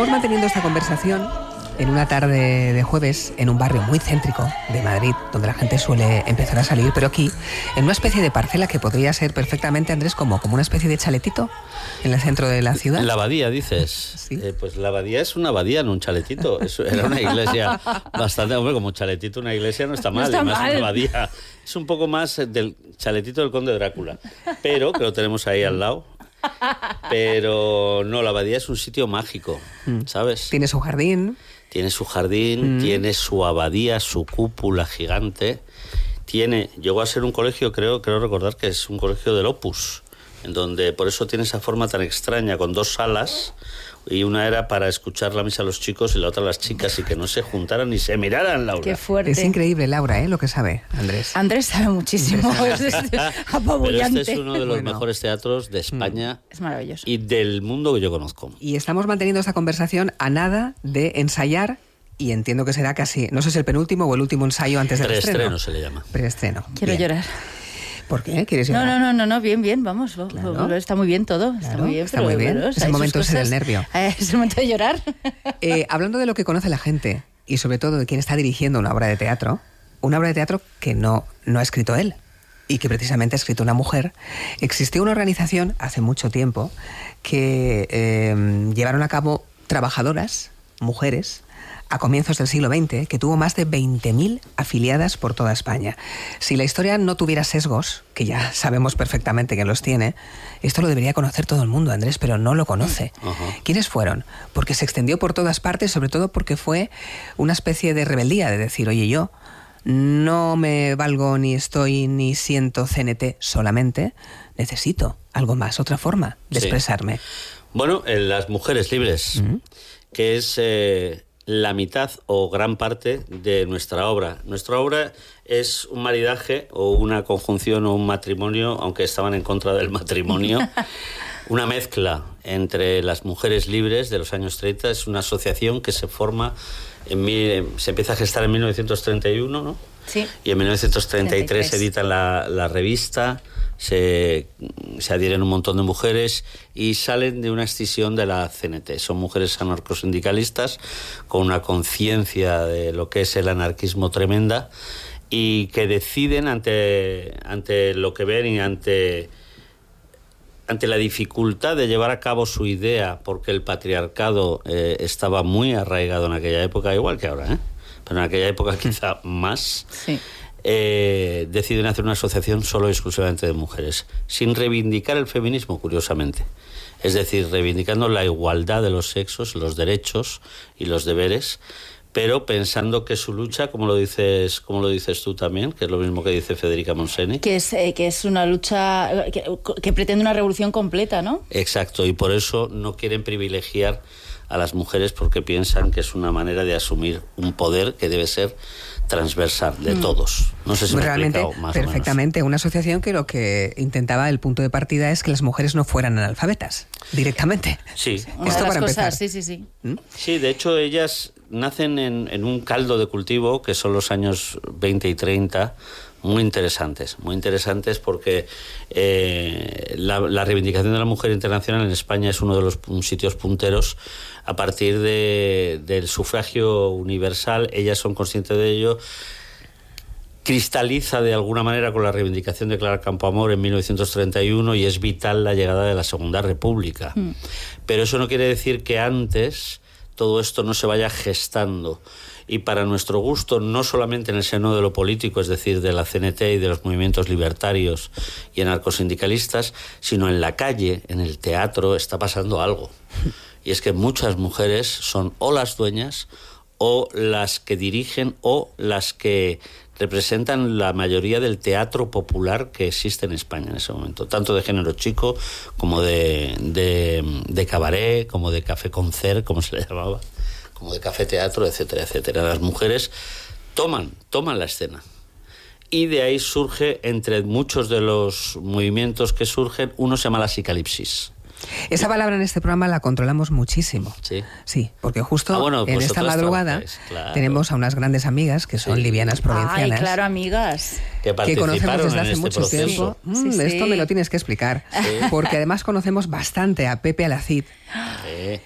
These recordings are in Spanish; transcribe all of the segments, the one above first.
Estamos manteniendo esta conversación en una tarde de jueves en un barrio muy céntrico de Madrid, donde la gente suele empezar a salir, pero aquí, en una especie de parcela que podría ser perfectamente, Andrés, como una especie de chaletito en el centro de la ciudad. La abadía, dices. Sí. Pues la abadía es una abadía, no un chaletito. Eso era una iglesia bastante... Hombre, como chaletito una iglesia no está mal. No está además, mal. una abadía es un poco más del chaletito del conde Drácula. Pero, que lo tenemos ahí al lado. Pero no, la abadía es un sitio mágico, ¿sabes? Tiene su jardín. Tiene su jardín, tiene su abadía, su cúpula gigante. Llegó a ser un colegio, creo recordar que es un colegio del Opus, en donde por eso tiene esa forma tan extraña, con dos salas, y una era para escuchar la misa a los chicos y la otra a las chicas, y que no se juntaran ni se miraran, Laura. Qué fuerte. Es increíble, Laura, lo que sabe Andrés. Andrés sabe muchísimo. Es apabullante. Pero este es uno de los mejores teatros de España Es maravilloso. y del mundo que yo conozco. Y estamos manteniendo esta conversación a nada de ensayar, y entiendo que será casi, no sé si el penúltimo o el último ensayo antes del estreno. Preestreno se le llama. Preestreno. Quiero Bien. llorar. ¿Por qué? ¿Quieres llorar? No, bien, vamos. Claro. Está muy bien todo. Claro, Está muy bien. está muy bien. Pero, Es el hay momento sus ese del cosas. nervio. Es el momento de llorar. Hablando de lo que conoce la gente, y sobre todo de quién está dirigiendo una obra de teatro que no ha escrito él, y que precisamente ha escrito una mujer, existió una organización hace mucho tiempo que llevaron a cabo trabajadoras, mujeres, a comienzos del siglo XX, que tuvo más de 20.000 afiliadas por toda España. Si la historia no tuviera sesgos, que ya sabemos perfectamente que los tiene, esto lo debería conocer todo el mundo, Andrés, pero no lo conoce. Ajá. ¿Quiénes fueron? Porque se extendió por todas partes, sobre todo porque fue una especie de rebeldía, de decir, oye, yo no me valgo ni estoy ni siento CNT solamente, necesito algo más, otra forma de Sí. expresarme. Bueno, en Las Mujeres Libres, que es la mitad o gran parte de nuestra obra. Nuestra obra es un maridaje o una conjunción o un matrimonio, aunque estaban en contra del matrimonio, una mezcla entre Las Mujeres Libres de los años 30. Es una asociación que se forma, se empieza a gestar en 1931, ¿no? Sí. Y en 1933 se edita la revista, se adhieren un montón de mujeres y salen de una escisión de la CNT. Son mujeres anarcosindicalistas con una conciencia de lo que es el anarquismo tremenda, y que deciden ante lo que ven y ante la dificultad de llevar a cabo su idea, porque el patriarcado estaba muy arraigado en aquella época, igual que ahora, pero en aquella época quizá más. Sí. Deciden hacer una asociación solo y exclusivamente de mujeres, sin reivindicar el feminismo, curiosamente. Es decir, reivindicando la igualdad de los sexos, los derechos y los deberes, pero pensando que su lucha, como lo dices tú también, que es lo mismo que dice Federica Monseni. Que es una lucha que pretende una revolución completa, ¿no? Exacto, y por eso no quieren privilegiar a las mujeres, porque piensan que es una manera de asumir un poder que debe ser transversal de todos. No sé si me he Realmente, explicado más perfectamente, una asociación que lo que intentaba, el punto de partida es que las mujeres no fueran analfabetas, directamente. o menos. Sí. Una Esto de las para cosas, empezar. sí. Sí, de hecho ellas nacen en un caldo de cultivo que son los años 20 y 30, muy interesantes porque la reivindicación de la mujer internacional en España es uno de los sitios punteros a partir del sufragio universal. Ellas son conscientes de ello. Cristaliza de alguna manera con la reivindicación de Clara Campoamor en 1931, y es vital la llegada de la Segunda República. Pero eso no quiere decir que antes todo esto no se vaya gestando. Y para nuestro gusto, no solamente en el seno de lo político, es decir, de la CNT y de los movimientos libertarios y anarcosindicalistas, sino en la calle, en el teatro, está pasando algo. Y es que muchas mujeres son o las dueñas, o las que dirigen, o las que representan la mayoría del teatro popular que existe en España en ese momento, tanto de género chico como de cabaret, como de café concert, como se le llamaba, como de café teatro, etcétera, etcétera. Las mujeres toman la escena, y de ahí surge, entre muchos de los movimientos que surgen, uno se llama la psicalipsis. Esa palabra en este programa la controlamos muchísimo. Sí. Porque justo en esta vosotras madrugada claro, tenemos a unas grandes amigas que son livianas provincianas. Ay, claro, amigas. Que conocemos desde hace este mucho tiempo. Esto me lo tienes que explicar. Porque además conocemos bastante a Pepe Alacid,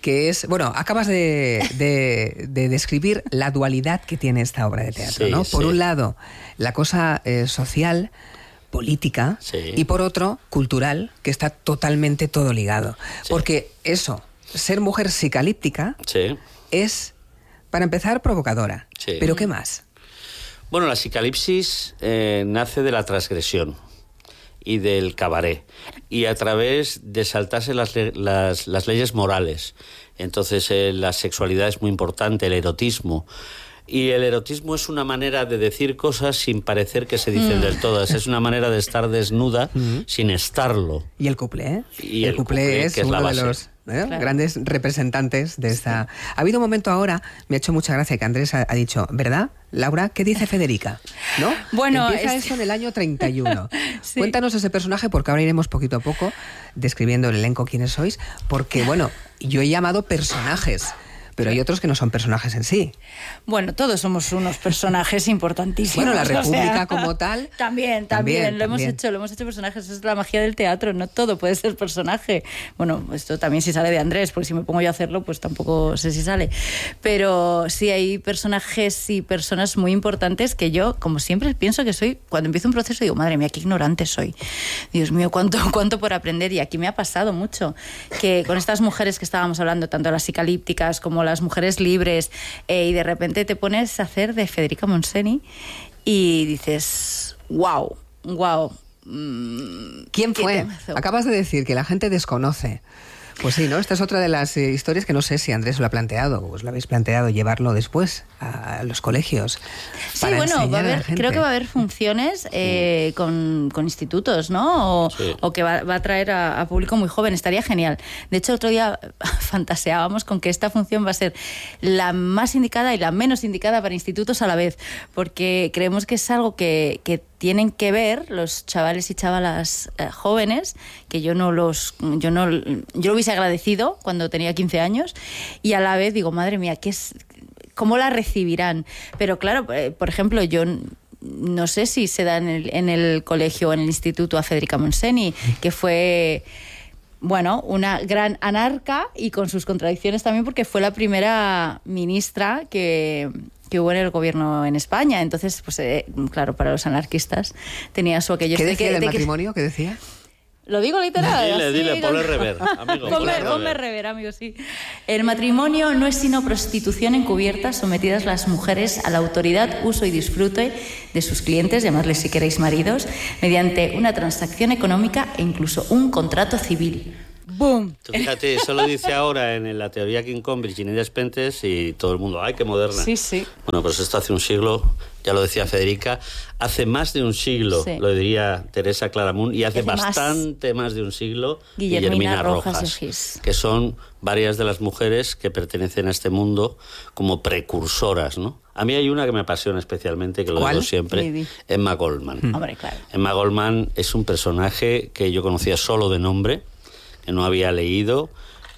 que es... Bueno, acabas de describir la dualidad que tiene esta obra de teatro, Sí, ¿no? Por sí. un lado, la cosa social, política, Sí. y por otro, cultural, que está totalmente todo ligado. Sí. Porque eso, ser mujer psicalíptica, Sí. es, para empezar, provocadora. Sí. ¿Pero qué más? Bueno, la psicalipsis nace de la transgresión y del cabaret, y a través de saltarse las leyes morales. Entonces la sexualidad es muy importante, el erotismo. Y el erotismo es una manera de decir cosas sin parecer que se dicen del todas. Es una manera de estar desnuda sin estarlo. Y el cuplé, ¿eh? Y el el cuplé cuplé, es que es la uno de base. los Claro. grandes representantes de esta... Ha habido un momento ahora, me ha hecho mucha gracia que Andrés ha dicho, ¿verdad, Laura? ¿Qué dice Federica? ¿No? Bueno, Empieza eso en el año 31. Sí. Cuéntanos ese personaje, porque ahora iremos poquito a poco describiendo el elenco quiénes sois, porque, bueno, yo he llamado personajes, pero hay otros que no son personajes en sí. Bueno, todos somos unos personajes importantísimos. Bueno, la o sea, República como tal... También. Lo hemos hecho personajes, es la magia del teatro, no todo puede ser personaje. Bueno, esto también si sale de Andrés, porque si me pongo yo a hacerlo, pues tampoco sé si sale. Pero sí hay personajes y personas muy importantes que yo, como siempre, pienso que soy, cuando empiezo un proceso digo, madre mía, qué ignorante soy. Dios mío, cuánto por aprender. Y aquí me ha pasado mucho, que con estas mujeres que estábamos hablando, tanto las psicalípticas como las mujeres libres, y de repente te pones a hacer de Federica Montseny y dices, wow. ¿Quién fue? Acabas de decir que la gente desconoce. Pues sí, ¿no? Esta es otra de las historias que no sé si Andrés lo ha planteado, o os lo habéis planteado, llevarlo después a los colegios. Sí, bueno, creo que va a haber funciones con institutos, ¿no? Sí. O que va a traer a público muy joven. Estaría genial. De hecho, otro día fantaseábamos con que esta función va a ser la más indicada y la menos indicada para institutos a la vez, porque creemos que es algo que tienen que ver los chavales y chavalas jóvenes, que yo lo hubiese agradecido cuando tenía 15 años, y a la vez digo, madre mía, ¿cómo la recibirán? Pero claro, por ejemplo, yo no sé si se da en el colegio o en el instituto a Federica Montseny, que fue... Bueno, una gran anarca y con sus contradicciones también, porque fue la primera ministra que hubo en el gobierno en España. Entonces, pues claro, para los anarquistas tenía su aquello... ¿Qué decía del matrimonio? ¿Qué decía? Lo digo literal. Dile, ponle rever, amigo. Ponme rever, amigo, sí. El matrimonio no es sino prostitución encubierta, sometidas las mujeres a la autoridad, uso y disfrute de sus clientes, llamadles si queréis maridos, mediante una transacción económica e incluso un contrato civil. ¡Boom! Tú fíjate, eso lo dice ahora en la teoría King Kong, Virginia Despentes, y todo el mundo, ¡ay, qué moderna! Sí, sí. Bueno, pues esto hace un siglo, ya lo decía Federica, hace más de un siglo, Sí. lo diría Teresa Claramunt, y hace Hace más. bastante más de un siglo Guillermina Rojas de Gis. que son varias de las mujeres que pertenecen a este mundo como precursoras, ¿no? A mí hay una que me apasiona especialmente, que lo ¿Cuál? digo siempre, Didi. Emma Goldman. Hombre, claro. Emma Goldman es un personaje que yo conocía solo de nombre, que no había leído,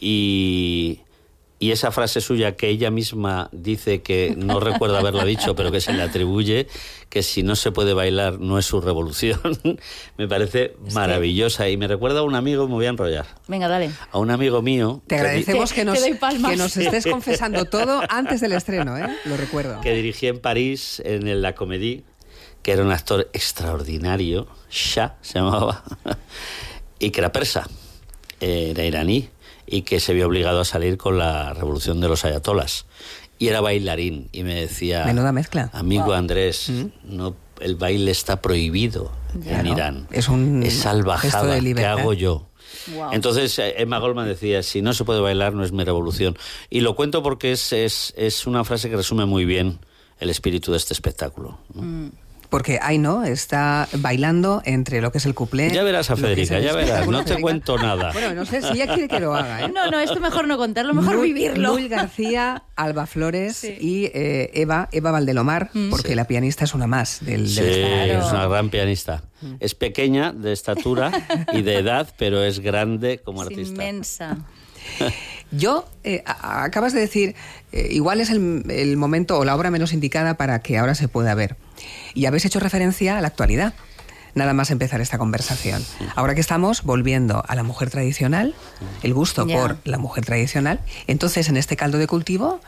y esa frase suya que ella misma dice que no recuerda haberla dicho, pero que se le atribuye, que si no se puede bailar no es su revolución, me parece maravillosa. Y me recuerda a un amigo, me voy a enrollar, Venga, dale. a un amigo mío Te agradecemos Te doy palmas. que nos estés confesando todo antes del estreno, ¿eh? Lo recuerdo. que dirigí en París, en La Comédie, que era un actor extraordinario, Shah se llamaba, y que era persa, era iraní, y que se vio obligado a salir con la revolución de los ayatolas. Y era bailarín, y me decía... Menuda mezcla. Amigo Andrés, no, el baile está prohibido en Claro. Irán. Es un Es gesto salvajada, de ¿qué libertad. hago yo? Wow. Entonces Emma Goldman decía, si no se puede bailar no es mi revolución. Y lo cuento porque es una frase que resume muy bien el espíritu de este espectáculo, ¿no? Porque ¿no? Está bailando entre lo que es el cuplé. Ya verás a lo que es Federica, el ya verás, espectáculo. no te Federica. cuento nada. Bueno, no sé si ella quiere que lo haga, ¿eh? No, esto mejor no contarlo, mejor vivirlo. Luis García, Alba Flores Sí. y Eva Valdelomar, porque Sí. la pianista es una más del Sí, espectáculo. es una gran pianista. Es pequeña de estatura y de edad, pero es grande como Es artista. inmensa. Yo, acabas de decir, igual es el momento o la obra menos indicada para que ahora se pueda ver. Y habéis hecho referencia a la actualidad. nada más empezar esta conversación. Ahora que estamos volviendo a la mujer tradicional, el gusto por la mujer tradicional, entonces en este caldo de cultivo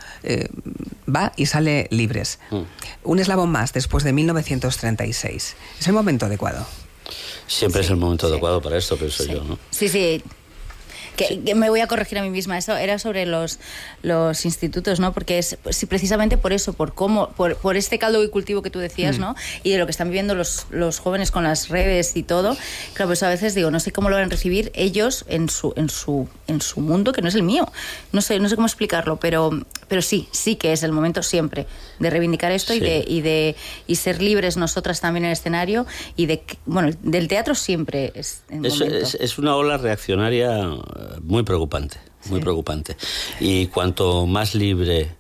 va y sale Libres. Un eslabón más después de 1936. ¿Es el momento adecuado? Siempre es el momento adecuado para esto, pienso yo, ¿no? Sí. Que me voy a corregir a mí misma. Eso era sobre los institutos, ¿no? Porque es precisamente por eso, por este caldo de cultivo que tú decías, ¿no? Y de lo que están viviendo los jóvenes con las redes y todo. Claro, pues a veces digo, no sé cómo lo van a recibir ellos en su mundo, que no es el mío. No sé cómo explicarlo, pero sí que es el momento siempre de reivindicar esto y ser libres nosotras también en el escenario y del teatro siempre es el momento. Es una ola reaccionaria muy preocupante, muy preocupante. Y cuanto más libre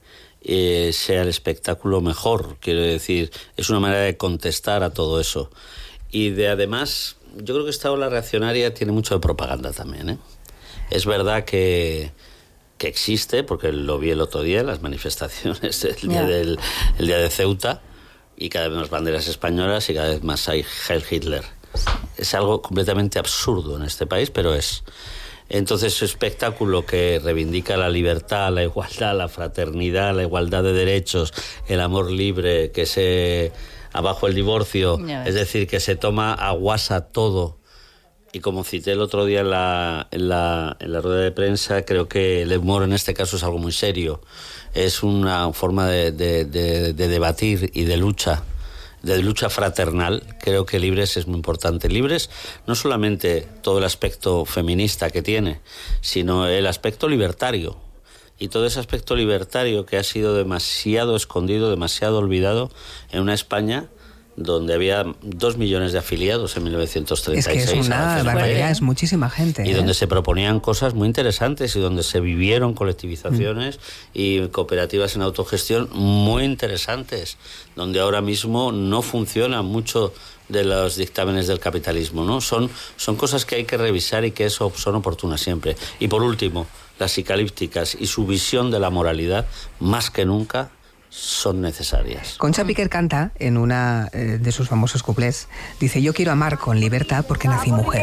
sea el espectáculo, mejor. Quiero decir, es una manera de contestar a todo eso. Y además, yo creo que esta ola reaccionaria tiene mucho de propaganda también, ¿eh? Es verdad que existe, porque lo vi el otro día, las manifestaciones el día de Ceuta, y cada vez más banderas españolas y cada vez más hay Heil Hitler. Es algo completamente absurdo en este país, pero es. Entonces, su espectáculo que reivindica la libertad, la igualdad, la fraternidad, la igualdad de derechos, el amor libre, que se abajo el divorcio, es decir, que se toma a guasa todo. Y como cité el otro día en la rueda de prensa, creo que el humor en este caso es algo muy serio. Es una forma de debatir y de lucha fraternal. Creo que Libres es muy importante. Libres no solamente todo el aspecto feminista que tiene, sino el aspecto libertario. Y todo ese aspecto libertario que ha sido demasiado escondido, demasiado olvidado en una España donde había 2 millones de afiliados en 1936. Es que es una barbaridad, es muchísima gente. Y donde se proponían cosas muy interesantes y donde se vivieron colectivizaciones y cooperativas en autogestión muy interesantes, donde ahora mismo no funcionan mucho de los dictámenes del capitalismo, ¿no? Son cosas que hay que revisar y que son oportunas siempre. Y por último, las psicalípticas y su visión de la moralidad, más que nunca, son necesarias. Concha Piquer canta en una de sus famosos cuplés, dice: yo quiero amar con libertad porque nací mujer.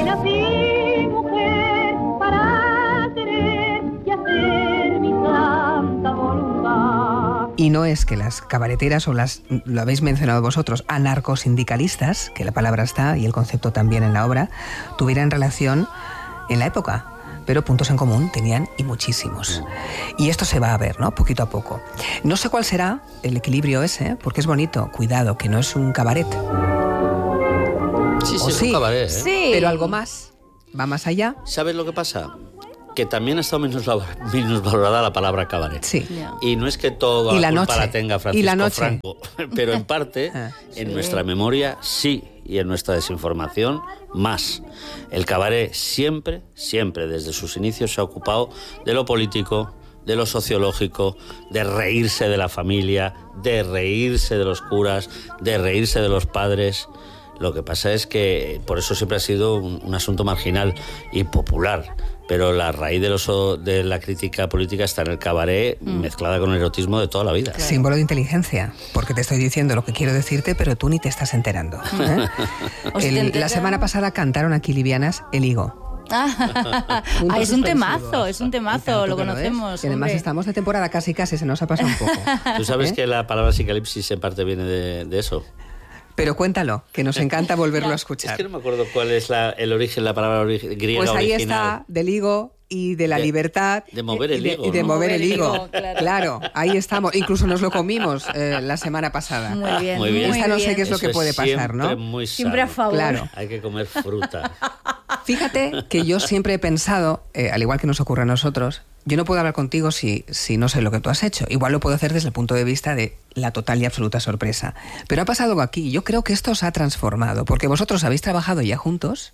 Y no es que las cabareteras o lo habéis mencionado vosotros, anarcosindicalistas, que la palabra está y el concepto también en la obra, tuvieran relación en la época, pero puntos en común tenían y muchísimos. Y esto se va a ver, ¿no? Poquito a poco. No sé cuál será el equilibrio ese, porque es bonito, cuidado, que no es un cabaret. Sí, es un cabaret, ¿eh? Sí. Pero algo más, va más allá. ¿Sabes lo que pasa? Que también ha estado minusvalorada la palabra cabaret. Sí. Y no es que toda la culpa la tenga Francisco Franco, pero en parte, en nuestra memoria sí, y en nuestra desinformación más. El cabaret siempre, desde sus inicios, se ha ocupado de lo político, de lo sociológico, de reírse de la familia, de reírse de los curas, de reírse de los padres. Lo que pasa es que por eso siempre ha sido un asunto marginal y popular. Pero la raíz de la crítica política está en el cabaret, mezclada con el erotismo de toda la vida. Claro. Símbolo de inteligencia, porque te estoy diciendo lo que quiero decirte, pero tú ni te estás enterando. La semana pasada cantaron aquí livianas El Higo. Es un temazo, lo conocemos. Y además estamos de temporada casi, se nos ha pasado un poco. ¿Tú sabes que la palabra psicalipsis en parte viene de eso? Pero cuéntalo, que nos encanta volverlo a escuchar. Es que no me acuerdo cuál es el origen, la palabra griega original. Pues ahí está, del higo y de la libertad. De mover el higo. Y de mover el higo, claro. Ahí estamos. Incluso nos lo comimos la semana pasada. Muy bien. Esta no sé qué es lo que puede pasar, ¿no? Muy sano. Siempre a favor. Claro. Hay que comer fruta. Fíjate que yo siempre he pensado, al igual que nos ocurre a nosotros, yo no puedo hablar contigo si no sé lo que tú has hecho. Igual lo puedo hacer desde el punto de vista de la total y absoluta sorpresa. Pero ha pasado algo aquí. Yo creo que esto os ha transformado, porque vosotros habéis trabajado ya juntos.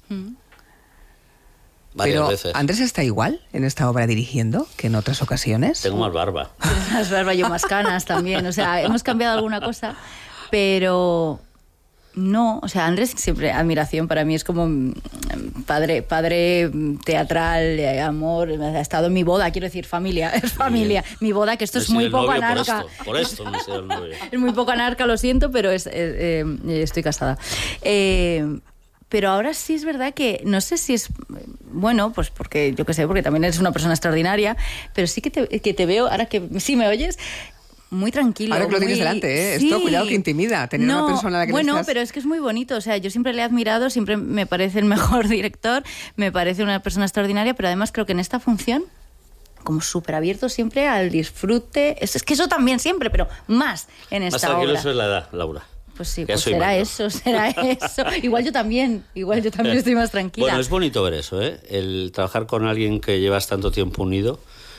Varias veces. ¿Andrés está igual en esta obra dirigiendo que en otras ocasiones? Tengo más barba. Más barba, yo más canas también. O sea, hemos cambiado alguna cosa, pero... No, o sea, Andrés siempre admiración para mí, es como padre teatral, amor, ha estado en mi boda, quiero decir, familia, es familia. Mi boda, que esto es muy poco anarca. Por esto no he sido el novio. Es muy poco anarca, lo siento, pero estoy casada. pero ahora sí es verdad que no sé si es bueno, pues porque yo qué sé, porque también eres una persona extraordinaria, pero sí que te veo, ahora que sí me oyes, muy tranquilo. Ahora que lo tienes delante, ¿eh? Sí. Esto, cuidado que intimida, tener una persona a la que bueno, estás... pero es que es muy bonito. O sea, yo siempre le he admirado, siempre me parece el mejor director, me parece una persona extraordinaria, pero además creo que en esta función, como súper abierto siempre al disfrute. Es que eso también siempre, pero más en esta obra. Más tranquilo, eso es la edad, Laura. Pues sí, pues será eso. Igual yo también estoy más tranquila. Bueno, es bonito ver eso, ¿eh? El trabajar con alguien que llevas tanto tiempo unido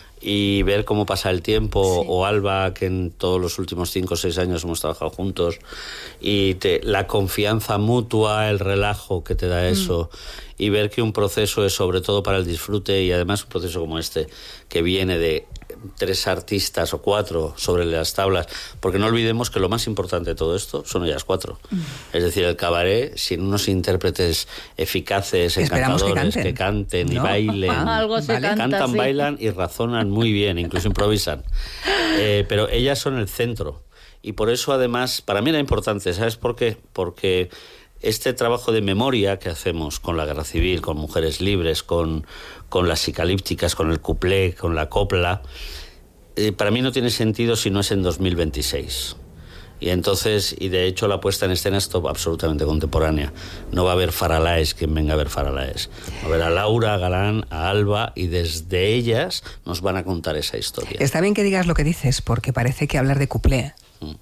y ver cómo pasa el tiempo, sí. O Alba, que en todos los últimos 5 o 6 años hemos trabajado juntos, y la confianza mutua, el relajo que te da eso, y ver que un proceso es sobre todo para el disfrute, y además un proceso como este, que viene de 3 artistas o 4 sobre las tablas, porque no olvidemos que lo más importante de todo esto son ellas 4. Es decir, el cabaret, sin unos intérpretes eficaces, encantadores, que canten y bailen, algo se cantan, sí. Bailan y razonan muy bien, incluso improvisan. Pero ellas son el centro. Y por eso, además, para mí era importante, ¿sabes por qué? Porque este trabajo de memoria que hacemos con la Guerra Civil, con Mujeres Libres, con las psicalípticas, con el cuplé, con la copla, para mí no tiene sentido si no es en 2026. Y entonces, y de hecho la puesta en escena es absolutamente contemporánea. No va a haber Faralaes quien venga a ver Faralaes. Va a ver a Laura, a Galán, a Alba, y desde ellas nos van a contar esa historia. Está bien que digas lo que dices, porque parece que hablar de cuplé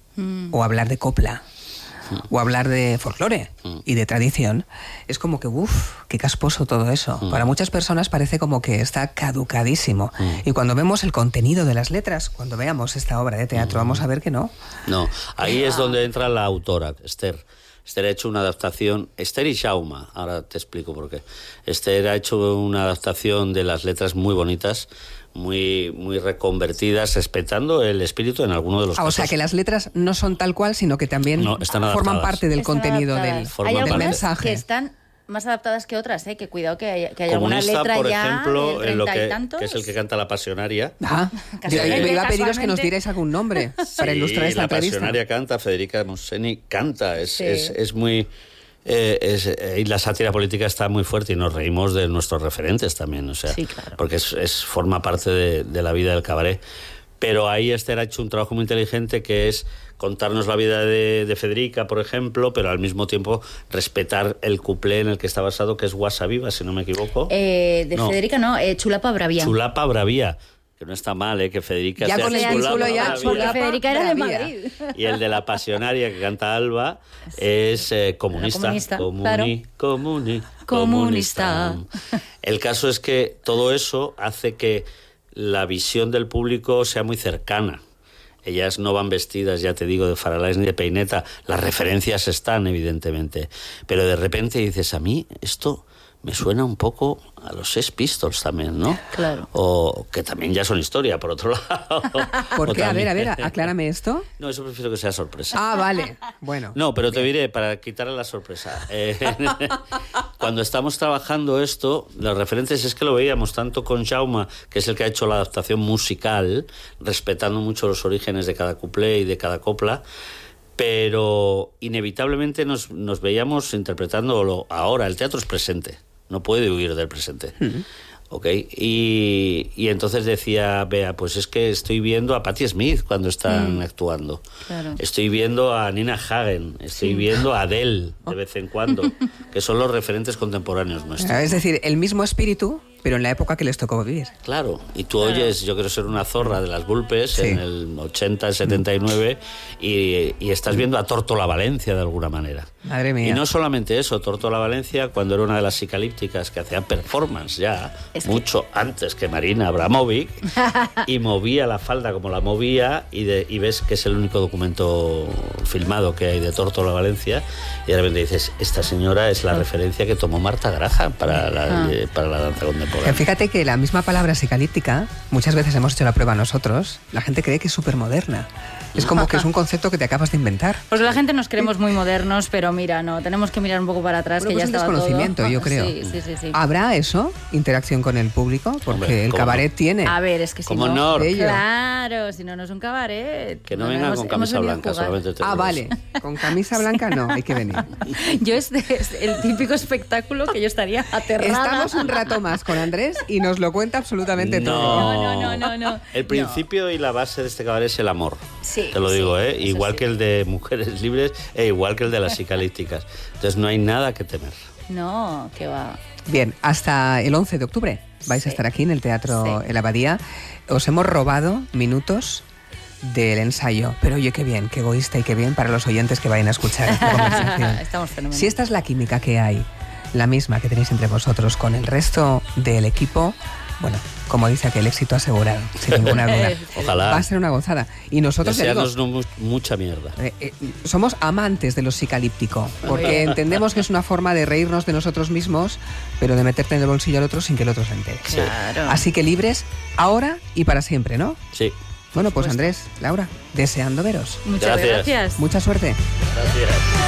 o hablar de copla o hablar de folclore y de tradición es como que, qué casposo todo eso. Para muchas personas parece como que está caducadísimo. Y cuando vemos el contenido de las letras, cuando veamos esta obra de teatro, vamos a ver que no. No, ahí es donde entra la autora, Esther. Esther ha hecho una adaptación, Esther y Shauma, ahora te explico por qué. Esther ha hecho una adaptación de las letras muy bonitas, muy reconvertidas, respetando el espíritu en alguno de los casos. O sea, que las letras no son tal cual, sino que también forman parte del contenido del mensaje. Que están más adaptadas que otras, que cuidado que hay alguna letra por ya ejemplo, de 30 y tantos. Que es el que canta La Pasionaria. Me iba a pediros que nos dierais algún nombre para ilustrar esta entrevista. La Pasionaria canta, Federica Monseni canta, es muy... y la sátira política está muy fuerte y nos reímos de nuestros referentes también, o sea, claro. Porque forma parte de la vida del cabaret. Pero ahí Esther ha hecho un trabajo muy inteligente, que es contarnos la vida de Federica, por ejemplo, pero al mismo tiempo respetar el cuplé en el que está basado, que es Guasa Viva, si no me equivoco. Federica no, Chulapa Bravía. Chulapa Bravía. Que no está mal, que Federica ya sea con el chulo ya, Chulapa, Federica era de Madrid. Y el de La Pasionaria, que canta Alba, es comunista. Comunista. El caso es que todo eso hace que la visión del público sea muy cercana. Ellas no van vestidas, ya te digo, de Faralaes ni de peineta. Las referencias están, evidentemente. Pero de repente dices, a mí esto me suena un poco a los Sex Pistols también, ¿no? Claro. O que también ya son historia, por otro lado. ¿Por qué? A ver, aclárame esto. No, eso prefiero que sea sorpresa. Ah, vale. Bueno. No, pero te diré, para quitarle la sorpresa. Cuando estamos trabajando esto, los referentes es que lo veíamos tanto con Jaume, que es el que ha hecho la adaptación musical, respetando mucho los orígenes de cada cuplé y de cada copla, pero inevitablemente nos veíamos interpretándolo ahora. El teatro es presente. No puede huir del presente. ¿Ok? Y entonces decía, Bea, pues es que estoy viendo a Patti Smith cuando están actuando. Claro. Estoy viendo a Nina Hagen, estoy viendo a Adele de vez en cuando, que son los referentes contemporáneos nuestros. Es decir, el mismo espíritu, pero en la época que les tocó vivir. Claro, y tú oyes Yo quiero ser una zorra de las Vulpes en el 80, el 79, y estás viendo a Tórtola Valencia de alguna manera. Madre mía. Y no solamente eso, Tórtola Valencia, cuando era una de las psicalípticas que hacía performance ya, mucho antes que Marina Abramovic, y movía la falda como la movía, y ves que es el único documento filmado que hay de Tórtola Valencia, y de repente dices, esta señora es la referencia que tomó Marta Graham para la danza contemporánea. contemporáneo. Fíjate que la misma palabra psicalíptica, muchas veces hemos hecho la prueba nosotros, la gente cree que es súper moderna. Es como que es un concepto que te acabas de inventar. Pues la gente nos creemos muy modernos, pero mira, no, tenemos que mirar un poco para atrás, Bueno, que pues ya un estaba desconocimiento, todo. yo creo. Sí. ¿Habrá eso? ¿Interacción con el público? Porque Hombre, el ¿cómo cabaret no? tiene. A ver, es que si Como no... no. Ello. Claro, si no, no es un cabaret. Que no Bueno, vengan con camisa venido a blanca, jugar. solamente te digo Vale. Con camisa blanca no, hay que venir. Yo es el típico espectáculo que yo estaría aterrada. Estamos un rato más con Andrés y nos lo cuenta absolutamente todo. No. El principio y la base de este cabaret es el amor. Sí, Te lo digo, sí, ¿eh? eso Igual sí. que el de Mujeres Libres e igual que el de las psicalípticas. Entonces no hay nada que temer. No, que va. Bien, hasta el 11 de octubre vais a Sí. estar aquí en el Teatro Sí. El Abadía. Os hemos robado minutos del ensayo, pero oye, qué bien, qué egoísta y qué bien para los oyentes que vayan a escuchar esta conversación. Estamos fenomenales. Si esta es la química que hay, la misma que tenéis entre vosotros con el resto del equipo, bueno, como dice aquel, éxito asegurado, sin ninguna duda. Ojalá. Va a ser una gozada. Y nosotros, ya digo, Desearnos mucha mierda. somos amantes de lo psicalíptico, porque entendemos que es una forma de reírnos de nosotros mismos, pero de meterte en el bolsillo al otro sin que el otro se entere. Claro. Así que libres ahora y para siempre, ¿no? Sí. Bueno, pues Andrés, Laura, deseando veros. Muchas Gracias. gracias. Mucha suerte. Gracias.